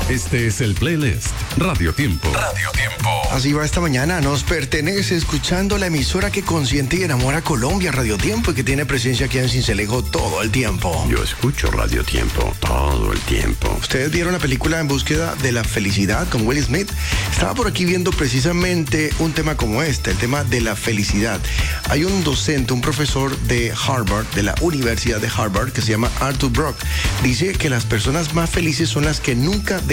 Este es el playlist Radio Tiempo. Radio Tiempo. Así va esta mañana. Nos pertenece escuchando la emisora que consiente y enamora a Colombia, Radio Tiempo, y que tiene presencia aquí en Sincelejo todo el tiempo. Yo escucho Radio Tiempo todo el tiempo. ¿Ustedes vieron la película En búsqueda de la felicidad con Will Smith? Estaba por aquí viendo precisamente un tema como este, el tema de la felicidad. Hay un docente, un profesor de Harvard, de la Universidad de Harvard, que se llama Arthur Brock. Dice que las personas más felices son las que nunca